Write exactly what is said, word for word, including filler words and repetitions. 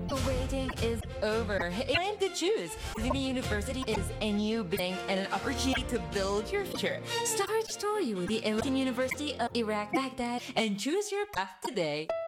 The waiting is over. It's time to choose. Zuni University is a new beginning and an opportunity to build your future. Start your story with the American University of Iraq, Baghdad, and choose your path today.